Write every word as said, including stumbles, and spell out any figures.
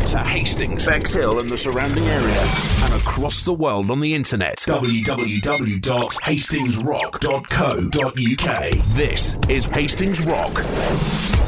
to Hastings, Bexhill and the surrounding area, and across the world on the internet. w w w dot hastings rock dot co dot u k. This is Hastings Rock.